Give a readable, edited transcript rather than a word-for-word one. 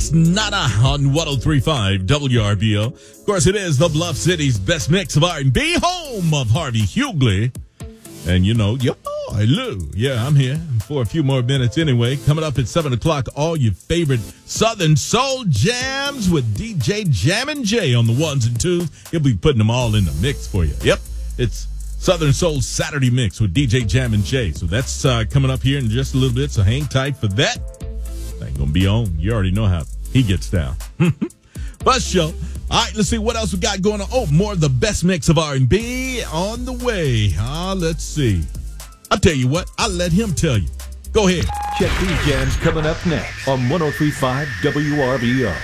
Boss Nada on 103.5 WRBO. Of course, it is the Bluff City's best mix of R&B, home of Harvey Hughley. And you know, yo, Lou. Yeah, I'm here for a few more minutes anyway. Coming up at 7 o'clock, all your favorite Southern Soul jams with DJ Jammin' Jay on the ones and twos. He'll be putting them all in the mix for you. Yep, it's Southern Soul Saturday Mix with DJ Jammin' Jay. So that's coming up here in just a little bit, so hang tight for that. Ain't gonna be on. You already know how he gets down. Bus show. All right, let's see what else we got going on. Oh, more of the best mix of R&B on the way. Let's see. I'll tell you what. I'll let him tell you. Go ahead. Check these jams coming up next on 103.5 WRBO.